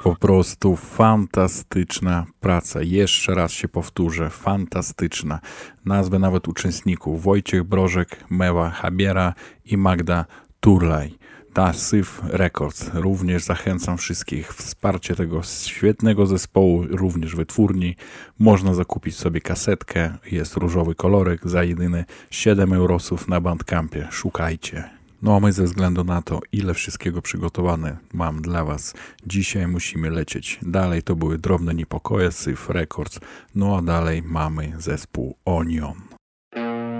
Po prostu fantastyczna praca. Jeszcze raz się powtórzę, fantastyczna. Nazwę nawet uczestników: Wojciech Brożek, Mewa Habiera i Magda Turlaj. Ta Syf Records. Również zachęcam wszystkich. Wsparcie tego świetnego zespołu, również wytwórni. Można zakupić sobie kasetkę. Jest różowy kolorek za jedyne 7 eurosów na Bandcampie. Szukajcie. No a my ze względu na to, ile wszystkiego przygotowane mam dla Was, dzisiaj musimy lecieć dalej. To były Drobne Niepokoje, Syf Records. No a dalej mamy zespół Onion.